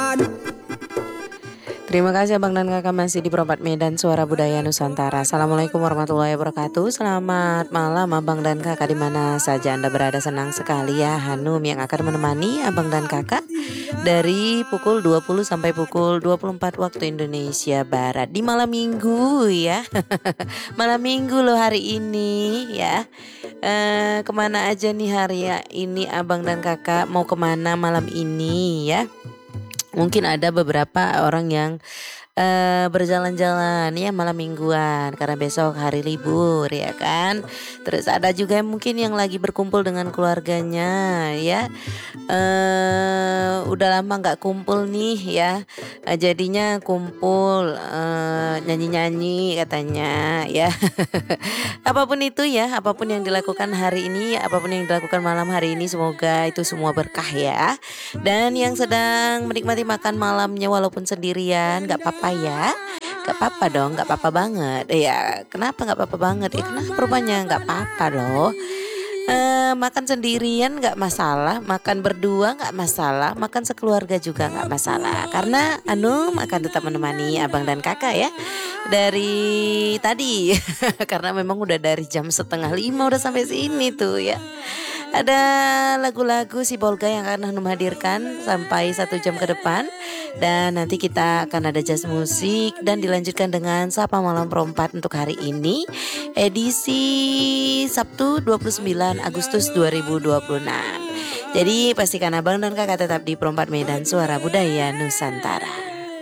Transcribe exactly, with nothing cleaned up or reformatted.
Terima kasih Abang dan Kakak masih di Perempat Medan Suara Budaya Nusantara. Assalamualaikum warahmatullahi wabarakatuh. Selamat malam Abang dan Kakak di mana saja Anda berada. Senang sekali ya Hanum yang akan menemani Abang dan Kakak dari pukul dua puluh sampai pukul dua puluh empat waktu Indonesia Barat di malam Minggu ya. Malam Minggu loh hari ini ya. Eh, kemana aja nih hari ya ini Abang dan Kakak mau kemana malam ini ya? Mungkin ada beberapa orang yang eh, berjalan-jalan ya malam mingguan karena besok hari libur ya kan. Terus ada juga yang mungkin yang lagi berkumpul dengan keluarganya ya. Eh udah lama nggak kumpul nih ya. Eh, jadinya kumpul eh, nyanyi-nyanyi katanya ya. Apapun itu ya, apapun yang dilakukan hari ini, apapun yang dilakukan malam hari ini semoga itu semua berkah ya. Dan yang sedang menikmati makan malamnya walaupun sendirian gak apa-apa ya. Gak apa-apa dong, gak apa-apa banget. Ya, kenapa gak apa-apa banget? Ya kenapa rupanya gak apa-apa loh. Eh, makan sendirian gak masalah, makan berdua gak masalah, makan sekeluarga juga gak masalah. Karena Anum akan tetap menemani abang dan kakak ya dari tadi. Karena memang udah dari jam setengah lima udah sampai sini tuh ya. Ada lagu-lagu si Bolga yang akan Hanum hadirkan sampai satu jam ke depan. Dan nanti kita akan ada jazz musik dan dilanjutkan dengan Sapa Malam Perempat untuk hari ini edisi Sabtu dua puluh sembilan Agustus dua ribu dua puluh enam. Jadi pastikan abang dan kakak tetap di Perempat Medan Suara Budaya Nusantara.